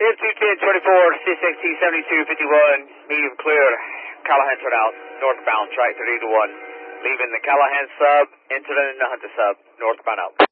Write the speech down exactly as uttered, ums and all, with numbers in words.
F two ten twenty-four, C S X T seventy-two fifty-one, medium clear, Callahan turn out, northbound, track thirty to one. Leaving the Callahan sub, entering the Hunter sub, northbound out.